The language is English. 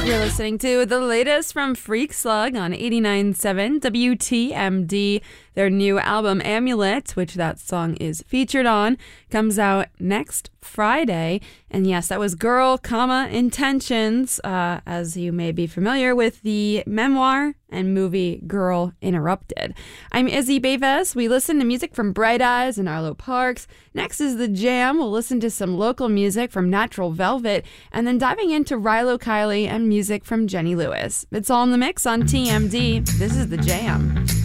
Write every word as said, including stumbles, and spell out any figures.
You're listening to the latest from Freak Slug on eighty-nine point seven W T M D. Their new album, Amulet, which that song is featured on, comes out next Friday. And yes, that was Girl, comma, Intentions, uh, as you may be familiar with the memoir and movie Girl Interrupted. I'm Izzy Beves. We listen to music from Bright Eyes and Arlo Parks. Next is The Jam. We'll listen to some local music from Natural Velvet, and then diving into Rilo Kiley and music from Jenny Lewis. It's all in the mix on T M D. This is The Jam.